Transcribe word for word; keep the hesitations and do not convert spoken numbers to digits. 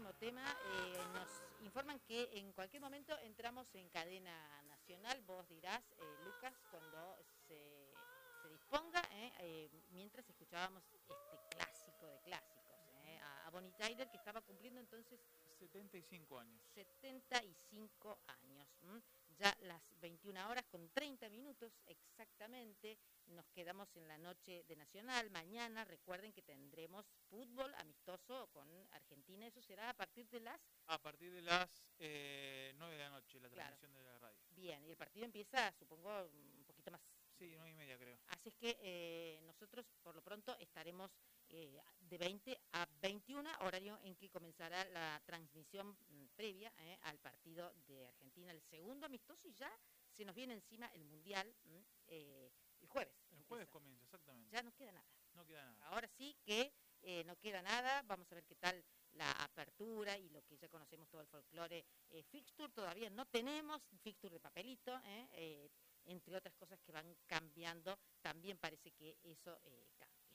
próximo tema. Eh, nos informan que en cualquier momento entramos en cadena nacional. Vos dirás, eh, Lucas, cuando se, se disponga, eh, eh, mientras escuchábamos este clásico de clásicos, eh, a, a Bonnie Tyler, que estaba cumpliendo entonces setenta y cinco años. setenta y cinco años. ¿m? Ya las veintiuna horas con treinta minutos exactamente. Nos quedamos en la noche de Nacional. Mañana recuerden que tendremos fútbol amistoso con Argentina. Eso será a partir de las... A partir de las eh, nueve de la noche, la Claro. transmisión de la radio. Bien, y el partido empieza, supongo, un poquito más. Sí, nueve y media creo. Así es que eh, nosotros por lo pronto estaremos eh, de veinte a veintiuna, horario en que comenzará la transmisión mm, previa eh, al partido de Argentina, el segundo amistoso, y ya se nos viene encima el Mundial mm, eh, el jueves. El jueves empieza. comienza, exactamente. Ya no queda nada. No queda nada. Ahora sí que eh, no queda nada. Vamos a ver qué tal la apertura y lo que ya conocemos todo el folclore. Eh, fixture todavía no tenemos, fixture de papelito, eh, eh, entre otras cosas que van cambiando. También parece que eso eh, cambia.